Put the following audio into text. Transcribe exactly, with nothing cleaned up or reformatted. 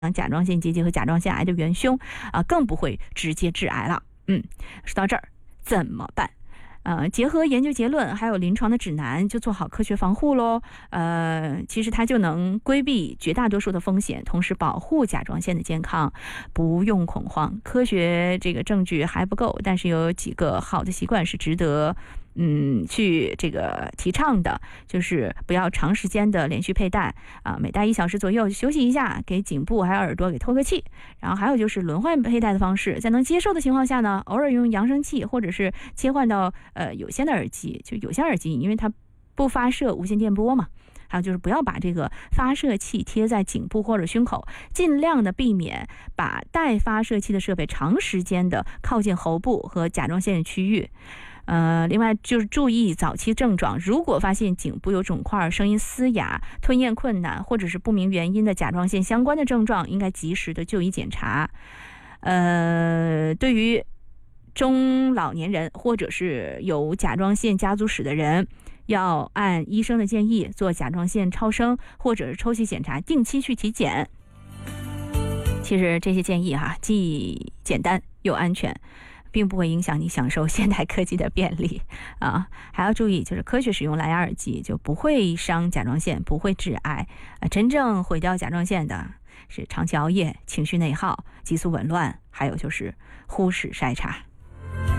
甲状腺结节和甲状腺癌的元凶啊，更不会直接致癌了。嗯，说到这儿怎么办？呃，结合研究结论还有临床的指南，就做好科学防护咯。呃，其实它就能规避绝大多数的风险，同时保护甲状腺的健康，不用恐慌。科学这个证据还不够，但是有几个好的习惯是值得嗯，去这个提倡的，就是不要长时间的连续佩戴啊，每戴一小时左右休息一下，给颈部还有耳朵给透个气。然后还有就是轮换佩戴的方式，在能接受的情况下呢，偶尔用扬声器或者是切换到呃有线的耳机，就有线耳机，因为它不发射无线电波嘛。还有就是不要把这个发射器贴在颈部或者胸口，尽量的避免把带发射器的设备长时间的靠近喉部和甲状腺区域。呃，另外就是注意早期症状，如果发现颈部有肿块、声音嘶哑、吞咽困难或者是不明原因的甲状腺相关的症状，应该及时的就医检查。呃，对于中老年人或者是有甲状腺家族史的人，要按医生的建议做甲状腺超声或者是抽血检查，定期去体检。其实这些建议哈，既简单又安全，并不会影响你享受现代科技的便利啊！还要注意，就是科学使用蓝牙耳机就不会伤甲状腺，不会致癌。啊，真正毁掉甲状腺的是长期熬夜、情绪内耗、激素紊乱，还有就是忽视筛查。